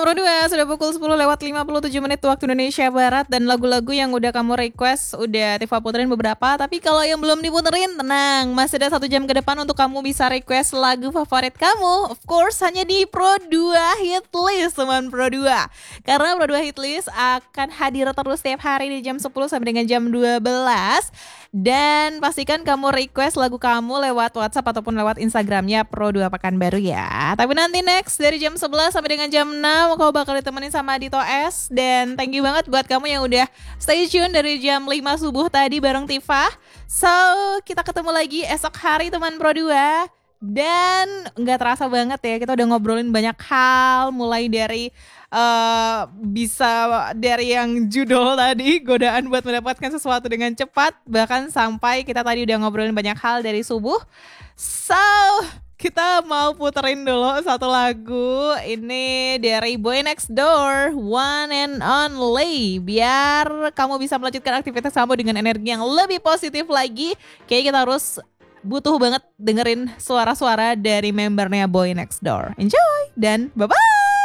Pro 2 sudah pukul 10:57 waktu Indonesia Barat. Dan lagu-lagu yang udah kamu request udah Tifa puterin beberapa. Tapi kalau yang belum diputerin, tenang, masih ada 1 jam ke depan untuk kamu bisa request lagu favorit kamu. Of course hanya di Pro 2 Hit List, teman Pro 2. Karena Pro 2 Hit List akan hadir terus setiap hari di jam 10 sampai dengan jam 12. Dan pastikan kamu request lagu kamu lewat WhatsApp ataupun lewat Instagramnya Pro 2 Pekanbaru ya. Tapi nanti next dari jam 11 sampai dengan jam 6 kau bakal ditemenin sama Dito S. Dan thank you banget buat kamu yang udah stay tune dari jam 5 subuh tadi bareng Tifa. So kita ketemu lagi esok hari teman Pro 2. Dan gak terasa banget ya, kita udah ngobrolin banyak hal. Mulai dari bisa dari yang judul tadi, godaan buat mendapatkan sesuatu dengan cepat, bahkan sampai kita tadi udah ngobrolin banyak hal dari subuh. So kita mau puterin dulu satu lagu. Ini dari Boy Next Door, One and Only. Biar kamu bisa melanjutkan aktivitas kamu dengan energi yang lebih positif lagi. Kayaknya kita harus butuh banget dengerin suara-suara dari membernya Boy Next Door. Enjoy dan bye-bye.